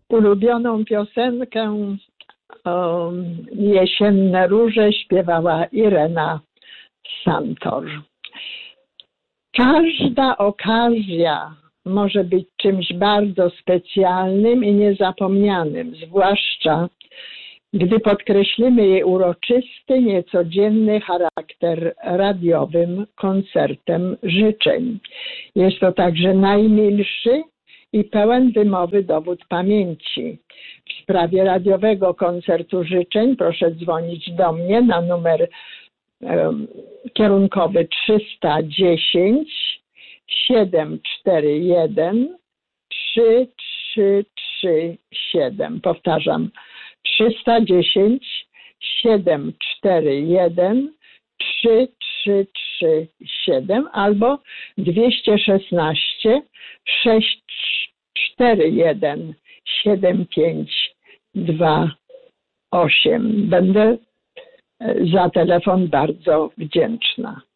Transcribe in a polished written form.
Ulubioną piosenkę Jesienne róże śpiewała Irena Santor. Każda okazja może być czymś bardzo specjalnym i niezapomnianym, zwłaszcza gdy podkreślimy jej uroczysty, niecodzienny charakter radiowym koncertem życzeń. Jest to także najmilszy i pełen wymowy dowód pamięci. W sprawie radiowego koncertu życzeń proszę dzwonić do mnie na numer kierunkowy 310 741 3337. Powtarzam, 310 741 3337 albo 216 641 7528. Będę za telefon bardzo wdzięczna.